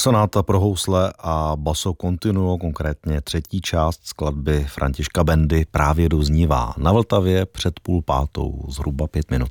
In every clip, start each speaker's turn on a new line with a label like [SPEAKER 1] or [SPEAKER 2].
[SPEAKER 1] Sonáta pro housle a basso continuo, konkrétně třetí část skladby Františka Bendy právě doznívá na Vltavě před 4:30, zhruba 5 minut.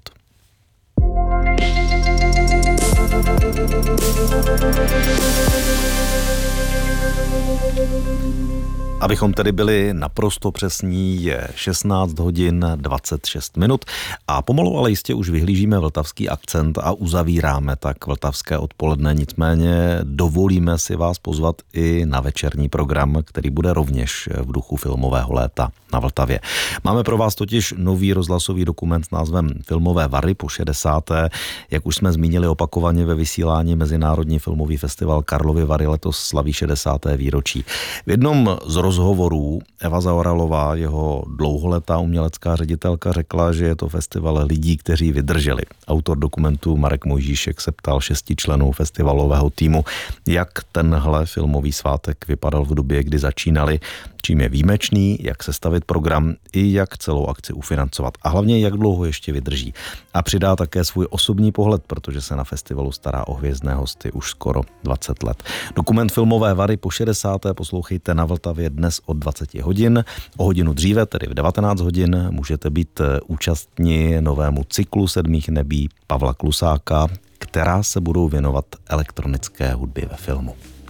[SPEAKER 1] Abychom tedy byli naprosto přesní, je 16 hodin 26 minut a pomalu, ale jistě už vyhlížíme vltavský akcent a uzavíráme tak vltavské odpoledne. Nicméně dovolíme si vás pozvat i na večerní program, který bude rovněž v duchu filmového léta na Vltavě. Máme pro vás totiž nový rozhlasový dokument s názvem Filmové vary po 60. Jak už jsme zmínili opakovaně ve vysílání, Mezinárodní filmový festival Karlovy Vary letos slaví 60. výročí. V jednom z rozhovorů Eva Zaoralová, jeho dlouholetá umělecká ředitelka, řekla, že je to festival lidí, kteří vydrželi. Autor dokumentu Marek Mojžíšek se ptal 6 členů festivalového týmu, jak tenhle filmový svátek vypadal v době, kdy začínali, čím je výjimečný, jak sestavit program i jak celou akci ufinancovat a hlavně jak dlouho ještě vydrží. A přidá také svůj osobní pohled, protože se na festivalu stará o hvězdné hosty už skoro 20 let. Dokument Filmové vary po 60. poslouchejte na Vltavě dnes od 20 hodin. O hodinu dříve, tedy v 19 hodin, můžete být účastní novému cyklu Sedmých nebí Pavla Klusáka, která se budou věnovat elektronické hudbě ve filmu.